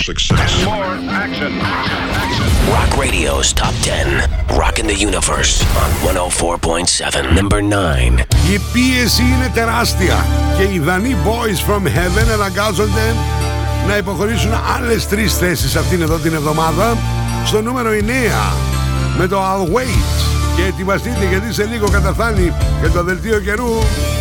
success. More action. Rock Radio's Top 10. Rockin' the Universe on 104.7. Number 9. Η πίεση είναι τεράστια και οι Δανείοι Boys from Heaven αναγκάζονται να υποχωρήσουν άλλες 3 θέσεις αυτήν εδώ την εβδομάδα στο νούμερο 9 με το I'll Wait. Και ετοιμαστείτε γιατί σε λίγο καταφθάνει και το δελτίο καιρού.